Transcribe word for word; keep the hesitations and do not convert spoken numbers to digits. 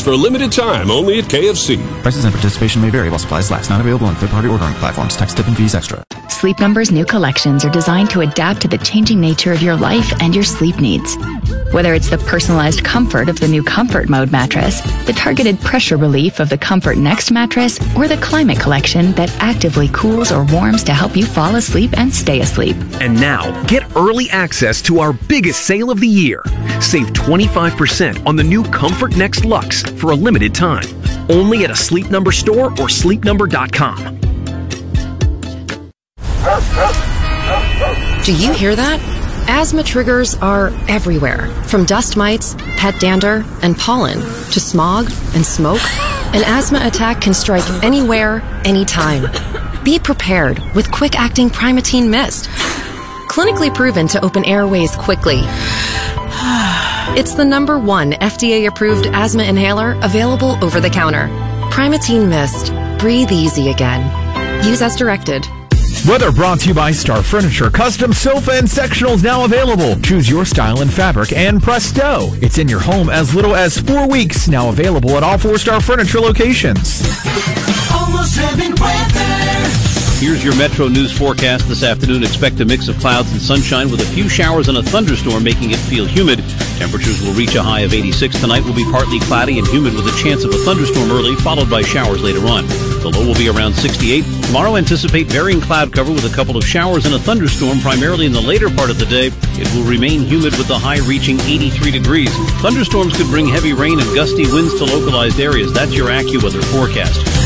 for a limited time only at K F C. Prices and participation may vary while supplies last. Not available on third-party ordering platforms. Tax, tip, and fees extra. Sleep Number's new collections are designed to adapt to the changing nature of your life and your sleep needs. Whether it's the personalized comfort of the new Comfort Mode mattress, the targeted pressure relief of the Comfort Next mattress, or the Climate Collection that actively cools or warms to help you fall asleep and stay asleep. And now, get early access to our biggest sale of the year. Save twenty-five percent on the new Comfort Next Luxe for a limited time. Only at a Sleep Number store or sleep number dot com. Do you hear that? Asthma triggers are everywhere, from dust mites, pet dander, and pollen, to smog and smoke. An asthma attack can strike anywhere, anytime. Be prepared with quick-acting Primatene Mist. Clinically proven to open airways quickly. It's the number one F D A-approved asthma inhaler available over the counter. Primatene Mist. Breathe easy again. Use as directed. Weather brought to you by Star Furniture. Custom sofa and sectionals now available. Choose your style and fabric, and presto, it's in your home as little as four weeks. Now available at all four Star Furniture locations. Almost heaven weather. Here's your Metro News forecast this afternoon. Expect a mix of clouds and sunshine with a few showers and a thunderstorm, making it feel humid. Temperatures will reach a high of eighty-six. Tonight will be partly cloudy and humid with a chance of a thunderstorm early, followed by showers later on. The low will be around sixty-eight. Tomorrow, anticipate varying cloud cover with a couple of showers and a thunderstorm, primarily in the later part of the day. It will remain humid with the high reaching eighty-three degrees. Thunderstorms could bring heavy rain and gusty winds to localized areas. That's your AccuWeather forecast.